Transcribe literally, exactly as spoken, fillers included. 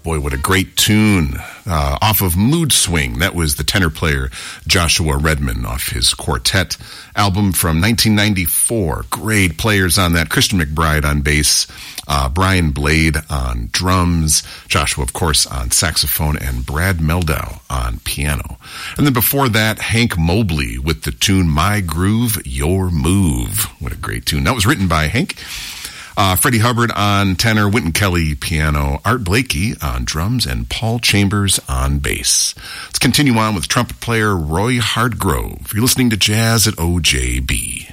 Boy, what a great tune. Uh, off of Mood Swing. That was the tenor player Joshua Redman off his quartet album from nineteen ninety-four. Great players on that. Christian McBride on bass, uh, Brian Blade on drums, Joshua, of course, on saxophone, and Brad Meldau on piano. And then before that, Hank Mobley with the tune My Groove, Your Move. What a great tune. That was written by Hank. Uh, Freddie Hubbard on tenor, Wynton Kelly piano, Art Blakey on drums, and Paul Chambers on bass. Let's continue on with trumpet player Roy Hardgrove. You're listening to Jazz at O J B.